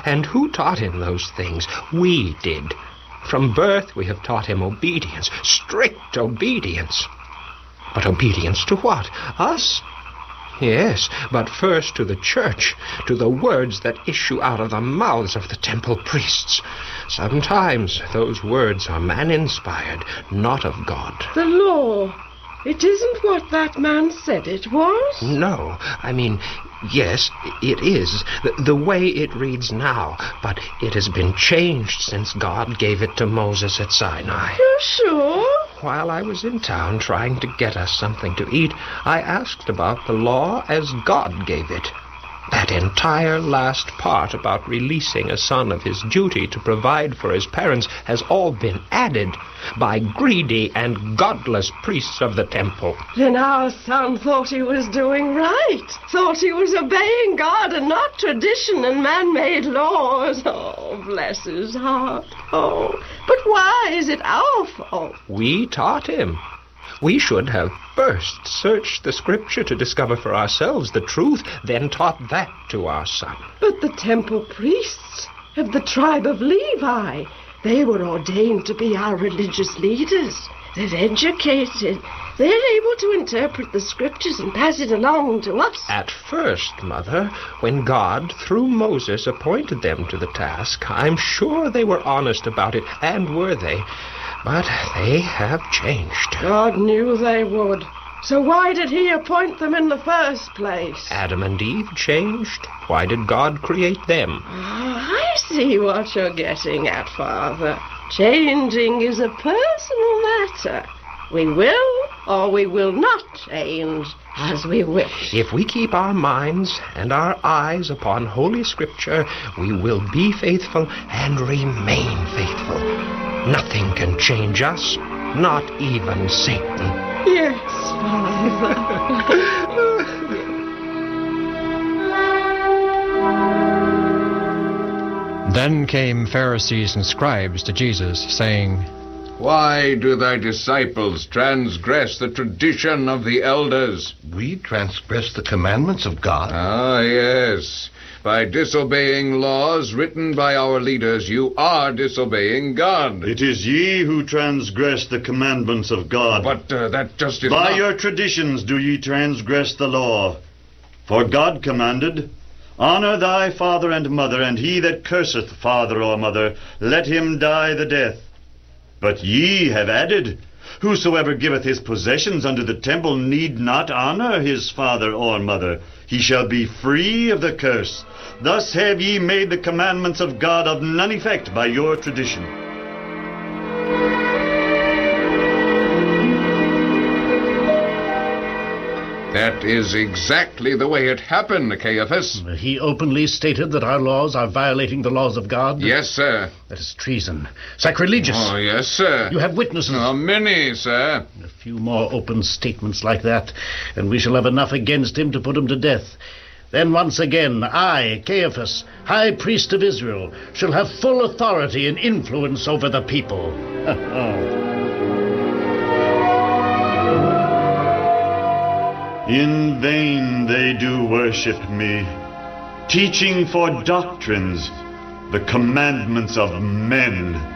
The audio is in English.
And who taught him those things? We did. From birth we have taught him obedience, strict obedience. But obedience to what? Us? Yes, but first to the church, to the words that issue out of the mouths of the temple priests. Sometimes those words are man-inspired, not of God. The law. It isn't what that man said it was? No, I mean, yes, it is, the way it reads now, but it has been changed since God gave it to Moses at Sinai. You're sure? While I was in town trying to get us something to eat, I asked about the law as God gave it. That entire last part about releasing a son of his duty to provide for his parents has all been added by greedy and godless priests of the temple. Then our son thought he was doing right. Thought he was obeying God and not tradition and man-made laws. Oh, bless his heart. Oh, but why is it our fault? We taught him. We should have first searched the Scripture to discover for ourselves the truth, then taught that to our son. But the temple priests of the tribe of Levi, they were ordained to be our religious leaders. They're educated. They're able to interpret the Scriptures and pass it along to us. At first, Mother, when God, through Moses, appointed them to the task, I'm sure they were honest about it, and were they. But they have changed. God knew they would. So why did he appoint them in the first place? Adam and Eve changed. Why did God create them? I see what you're getting at, Father. Changing is a personal matter. We will or we will not change as we wish. If we keep our minds and our eyes upon Holy Scripture, we will be faithful and remain faithful. Nothing can change us, not even Satan. Yes, Father. Then came Pharisees and scribes to Jesus, saying, Why do thy disciples transgress the tradition of the elders? We transgress the commandments of God. Ah, yes. By disobeying laws written by our leaders, you are disobeying God. It is ye who transgress the commandments of God. But that just is By not... your traditions do ye transgress the law. For God commanded, Honor thy father and mother, and he that curseth father or mother, let him die the death. But ye have added, Whosoever giveth his possessions unto the temple need not honor his father or mother. He shall be free of the curse. Thus have ye made the commandments of God of none effect by your tradition. That is exactly the way it happened, Caiaphas. He openly stated that our laws are violating the laws of God? Yes, sir. That is treason. Sacrilegious. Oh, yes, sir. You have witnesses. Oh, many, sir. A few more open statements like that, and we shall have enough against him to put him to death. Then once again, I, Caiaphas, high priest of Israel, shall have full authority and influence over the people. In vain they do worship me, teaching for doctrines the commandments of men.